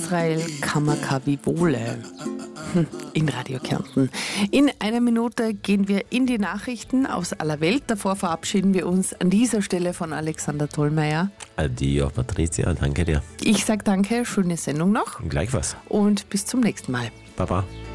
Israel Kamakavivole in Radio Kärnten. In einer Minute gehen wir in die Nachrichten aus aller Welt. Davor verabschieden wir uns an dieser Stelle von Alexander Tollmeier. Adio, Patricia, danke dir. Ich sage danke, schöne Sendung noch. Gleich was. Und bis zum nächsten Mal. Baba.